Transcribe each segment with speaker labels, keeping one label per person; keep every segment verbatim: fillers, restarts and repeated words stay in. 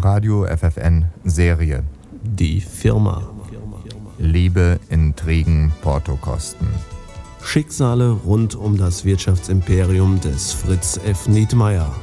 Speaker 1: Radio F F N Serie.
Speaker 2: Die Firma.
Speaker 1: Liebe, Intrigen, Portokosten.
Speaker 2: Schicksale rund um das Wirtschaftsimperium des Fritz F. Nietmeyer.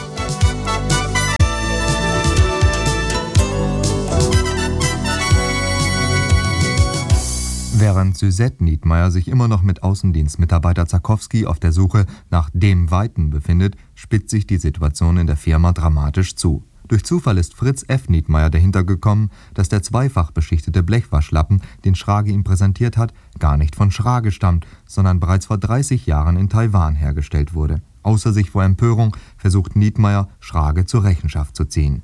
Speaker 1: Während Suzette Nietmeyer sich immer noch mit Außendienstmitarbeiter Zakowski auf der Suche nach dem Weiten befindet, spitzt sich die Situation in der Firma dramatisch zu. Durch Zufall ist Fritz F. Nietmeyer dahinter gekommen, dass der zweifach beschichtete Blechwaschlappen, den Schrage ihm präsentiert hat, gar nicht von Schrage stammt, sondern bereits vor dreißig Jahren in Taiwan hergestellt wurde. Außer sich vor Empörung versucht Nietmeyer, Schrage zur Rechenschaft zu ziehen.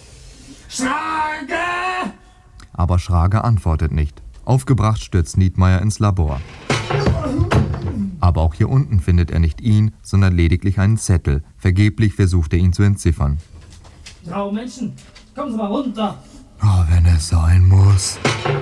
Speaker 3: Schrage!
Speaker 1: Aber Schrage antwortet nicht. Aufgebracht stürzt Nietmeyer ins Labor. Aber auch hier unten findet er nicht ihn, sondern lediglich einen Zettel. Vergeblich versucht er ihn zu entziffern.
Speaker 3: Frau Menschen, kommen Sie mal runter.
Speaker 1: Oh, wenn es sein muss.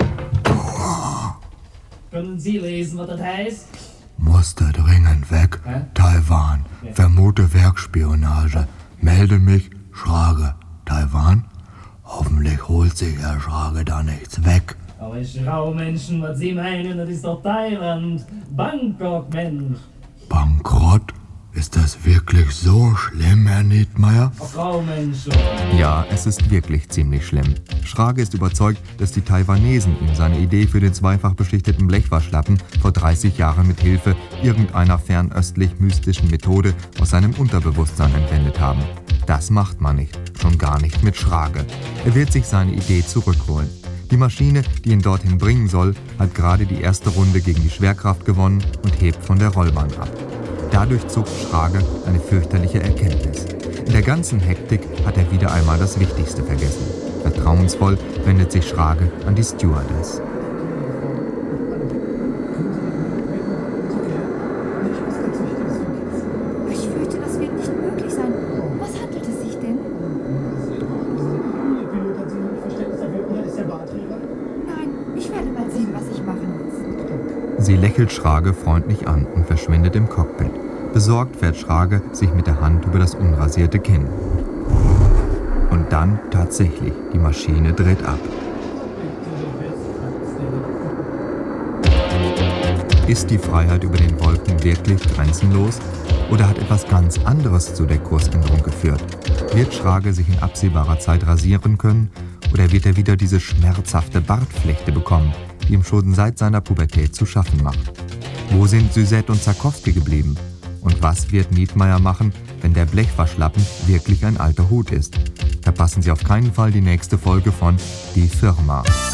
Speaker 3: Können Sie lesen, was das heißt?
Speaker 1: Musste dringend weg.
Speaker 3: Hä?
Speaker 1: Taiwan.
Speaker 3: Ja.
Speaker 1: Vermute Werkspionage. Melde mich, Schrage. Taiwan? Hoffentlich holt sich Herr Schrage da nichts weg.
Speaker 3: Aber Frau Menschen, was Sie meinen, das ist doch Thailand. Bangkok, Mensch.
Speaker 1: Bankrott? Ist das wirklich so schlimm, Herr Nietmeyer?
Speaker 3: Oh, Frau Menschen.
Speaker 1: Ja, es ist wirklich ziemlich schlimm. Schrage ist überzeugt, dass die Taiwanesen ihm seine Idee für den zweifach beschichteten Blechwaschlappen vor dreißig Jahren mit Hilfe irgendeiner fernöstlich-mystischen Methode aus seinem Unterbewusstsein entwendet haben. Das macht man nicht, schon gar nicht mit Schrage. Er wird sich seine Idee zurückholen. Die Maschine, die ihn dorthin bringen soll, hat gerade die erste Runde gegen die Schwerkraft gewonnen und hebt von der Rollbahn ab. Dadurch zuckt Schrage eine fürchterliche Erkenntnis. In der ganzen Hektik hat er wieder einmal das Wichtigste vergessen. Vertrauensvoll wendet sich Schrage an die Stewardess.
Speaker 4: Ich fürchte, das wird nicht möglich sein. Was handelt es sich denn? Nein, ich werde mal sehen, was ich machen muss.
Speaker 1: Sie lächelt Schrage freundlich an und verschwindet im Cockpit. Besorgt fährt Schrage sich mit der Hand über das unrasierte Kinn. Und dann tatsächlich, die Maschine dreht ab. Ist die Freiheit über den Wolken wirklich grenzenlos? Oder hat etwas ganz anderes zu der Kursänderung geführt? Wird Schrage sich in absehbarer Zeit rasieren können? Oder wird er wieder diese schmerzhafte Bartflechte bekommen, die ihm schon seit seiner Pubertät zu schaffen macht? Wo sind Suzette und Zakowski geblieben? Und was wird Nietmeyer machen, wenn der Blechwaschlappen wirklich ein alter Hut ist? Verpassen Sie auf keinen Fall die nächste Folge von Die Firma.